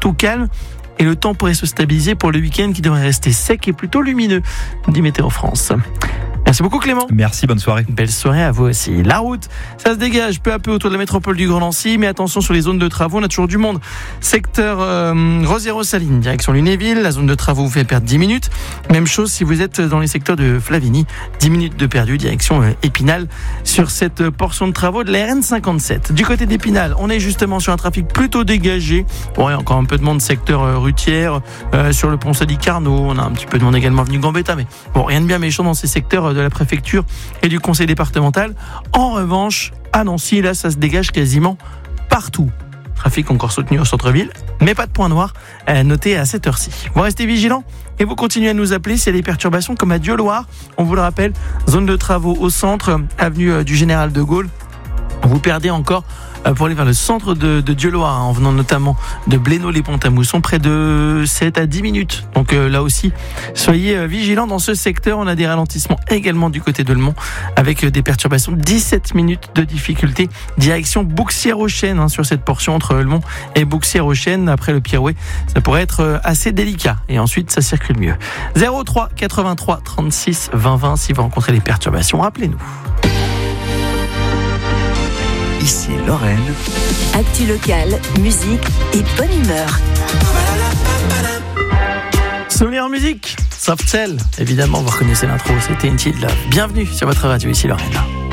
surtout calme. Et le temps pourrait se stabiliser pour le week-end qui devrait rester sec et plutôt lumineux, dit Météo France. Merci beaucoup Clément. Merci, bonne soirée. Belle soirée à vous aussi. La route, ça se dégage peu à peu autour de la métropole du Grand Nancy, mais attention sur les zones de travaux, on a toujours du monde. Secteur Rosières-aux-Salines, direction Lunéville, la zone de travaux vous fait perdre 10 minutes. Même chose si vous êtes dans les secteurs de Flavigny, 10 minutes de perdu, direction Épinal, sur cette portion de travaux de la RN57. Du côté d'Épinal, on est justement sur un trafic plutôt dégagé. Bon, il y a encore un peu de monde secteur routière, sur le pont Sadi Carnot, on a un petit peu de monde également venu Gambetta, mais bon, rien de bien méchant dans ces secteurs de la préfecture et du conseil départemental. En revanche, à Nancy, là, ça se dégage quasiment partout. Trafic encore soutenu au centre-ville, mais pas de point noir noté à cette heure-ci. Vous restez vigilants et vous continuez à nous appeler s'il y a des perturbations comme à Dieu-Loire. On vous le rappelle, zone de travaux au centre, avenue du Général de Gaulle. Vous perdez encore pour aller vers le centre de Dieu-Loire, en venant notamment de Blénaud-les-Pont-à-Mousson, près de 7 à 10 minutes. Donc là aussi, soyez vigilants dans ce secteur. On a des ralentissements également du côté de Le Mans, avec des perturbations, 17 minutes de difficulté. Direction Bouxières-aux-Chênes, sur cette portion entre Le Mans et Bouxières-aux-Chênes, après le Pirouet. Ça pourrait être assez délicat. Et ensuite, ça circule mieux. 03 83 36 20 20, si vous rencontrez des perturbations, rappelez-nous. Ici Lorraine. Actu locale, musique et bonne humeur. Souvenir en musique, Soft Cell. Évidemment, vous reconnaissez l'intro, c'était TNT Love. Bienvenue sur votre radio, ici Lorraine.